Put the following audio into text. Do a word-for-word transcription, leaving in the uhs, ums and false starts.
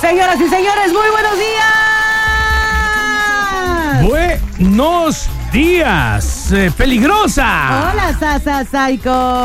Señoras y señores, muy buenos días. Buenos días, eh, peligrosa. Hola, Sasa Psycho.